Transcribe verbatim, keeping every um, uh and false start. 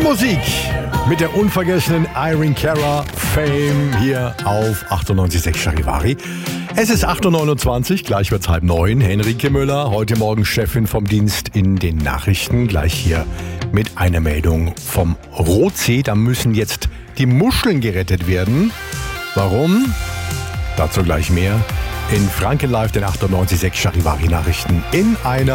Musik mit der unvergessenen Irene Cara, Fame, hier auf achtundneunzig Komma sechs Charivari. Es ist acht Uhr neunundzwanzig, gleich wird's halb neun. Henrike Müller, heute Morgen Chefin vom Dienst in den Nachrichten, gleich hier mit einer Meldung vom Rotsee. Da müssen jetzt die Muscheln gerettet werden. Warum? Dazu gleich mehr in Franken Live, den achtundneunzig Komma sechs Charivari Nachrichten in einer